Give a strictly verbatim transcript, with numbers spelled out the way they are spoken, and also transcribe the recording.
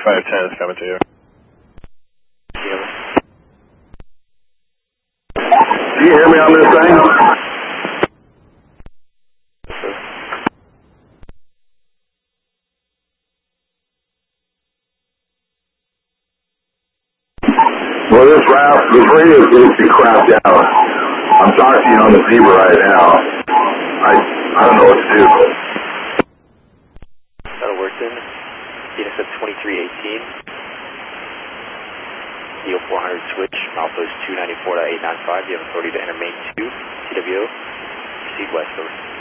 five ten is coming to you. Do you hear me on this thing? Well, this route, this radio seems to be crapped out. I'm talking to you on the Zebra right now. I I don't know what to do. That'll work then. D S F twenty-three eighteen. D O four hundred switch. Milepost two ninety-four point eight nine five. You have authority to enter main two. T W O. Proceed west over.